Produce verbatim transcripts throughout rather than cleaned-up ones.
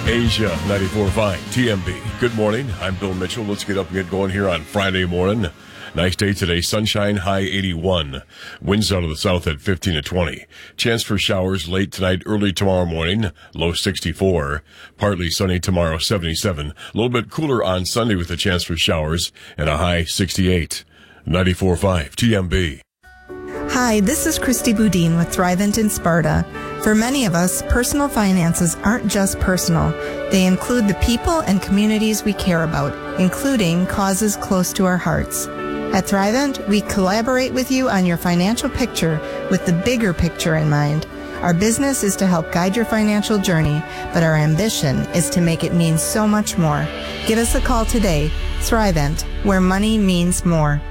Asia ninety-four point five T M B. Good morning. I'm Bill Mitchell. Let's get up and get going here on Friday morning. Nice day today. Sunshine, high eighty-one. Winds out of the south at fifteen to twenty. Chance for showers late tonight, early tomorrow morning. Low sixty-four. Partly sunny tomorrow, seventy-seven. A little bit cooler on Sunday with a chance for showers and a high sixty-eight. ninety-four point five T M B. Hi, this is Christy Boudin with Thrivent in Sparta. For many of us, personal finances aren't just personal. They include the people and communities we care about, including causes close to our hearts. At Thrivent, we collaborate with you on your financial picture with the bigger picture in mind. Our business is to help guide your financial journey, but our ambition is to make it mean so much more. Give us a call today. Thrivent, where money means more.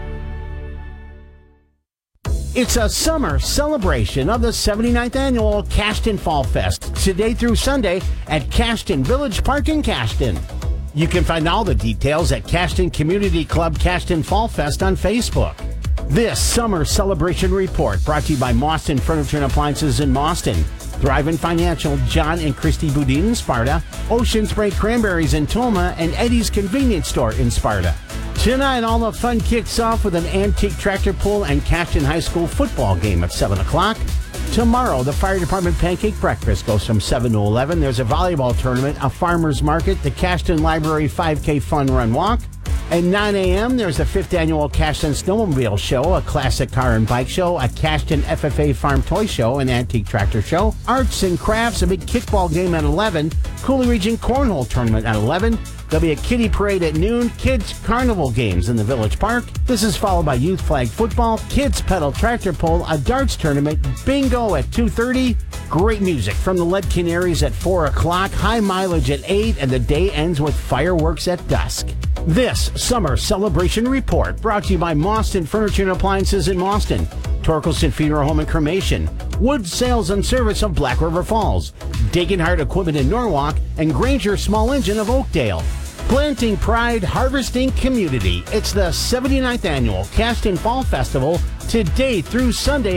It's a summer celebration of the seventy-ninth Annual Cashton Fall Fest, today through Sunday at Cashton Village Park in Cashton. You can find all the details at Cashton Community Club Cashton Fall Fest on Facebook. This summer celebration report brought to you by Mauston Furniture and Appliances in Mauston, Thrivent Financial, John and Christy Boudin in Sparta, Ocean Spray Cranberries in Toma, and Eddie's Convenience Store in Sparta. Tonight, all the fun kicks off with an antique tractor pull and Cashton High School football game at seven o'clock. Tomorrow, the Fire Department Pancake Breakfast goes from seven to eleven. There's a volleyball tournament, a farmer's market, the Cashton Library five K Fun Run Walk. At nine a.m., there's the fifth Annual Cashton Snowmobile Show, a classic car and bike show, a Cashton F F A Farm Toy Show, an antique tractor show, arts and crafts, a big kickball game at eleven, Cooley Region Cornhole Tournament at eleven. There'll be a kiddie parade at noon, kids carnival games in the Village Park. This is followed by youth flag football, kids pedal tractor pull, a darts tournament, bingo at two thirty. Great music from the Lead Canaries at four o'clock, high mileage at eight, and the day ends with fireworks at dusk. This summer celebration report brought to you by Mauston Furniture and Appliances in Mauston, Torkelson Funeral Home and Cremation, Wood Sales and Service of Black River Falls, Dagenhart Equipment in Norwalk, and Granger Small Engine of Oakdale. Planting pride, harvesting community. It's the seventy-ninth Annual Cashton Fall Festival, today through Sunday.